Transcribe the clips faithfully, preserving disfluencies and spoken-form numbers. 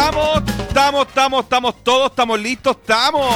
Estamos, estamos, estamos, estamos todos, estamos listos, estamos.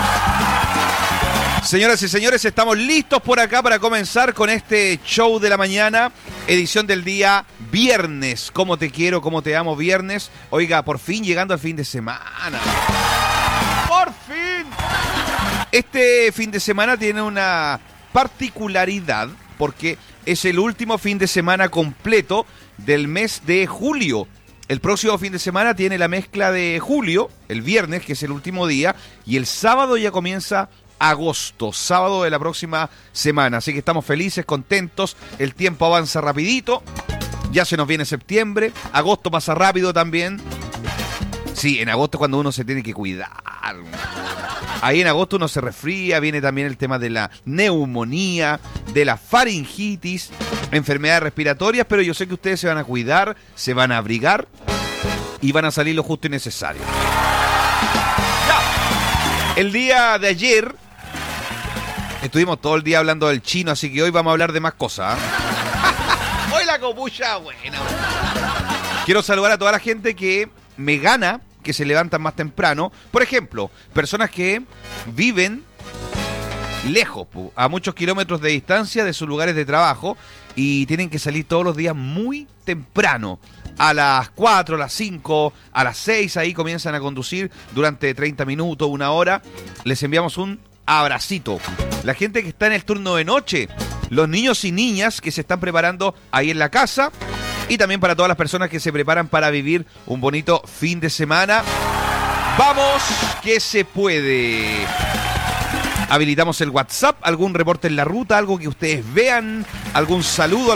Señoras y señores, estamos listos por acá para comenzar con este show de la mañana, edición del día viernes. Cómo te quiero, cómo te amo, viernes. Oiga, por fin llegando al fin de semana. ¡Por fin! Este fin de semana tiene una particularidad porque es el último fin de semana completo del mes de julio. El próximo fin de semana tiene la mezcla de julio, el viernes, que es el último día, y el sábado ya comienza agosto, sábado de la próxima semana. Así que estamos felices, contentos, el tiempo avanza rapidito, ya se nos viene septiembre, agosto pasa rápido también. Sí, en agosto es cuando uno se tiene que cuidar. Ahí en agosto uno se resfría, viene también el tema de la neumonía, de la faringitis, enfermedades respiratorias, pero yo sé que ustedes se van a cuidar, se van a abrigar y van a salir lo justo y necesario. Ya. El día de ayer estuvimos todo el día hablando del chino, así que hoy vamos a hablar de más cosas. ¿eh? Hoy la copucha buena. Quiero saludar a toda la gente que me gana, que se levantan más temprano. Por ejemplo, personas que viven lejos, a muchos kilómetros de distancia de sus lugares de trabajo y tienen que salir todos los días muy temprano. A las cuatro, a las cinco, a las seis, ahí comienzan a conducir durante treinta minutos, una hora. Les enviamos un abracito. La gente que está en el turno de noche, los niños y niñas que se están preparando ahí en la casa. Y también para todas las personas que se preparan para vivir un bonito fin de semana. ¡Vamos que se puede! Habilitamos el WhatsApp, algún reporte en la ruta, algo que ustedes vean, algún saludo,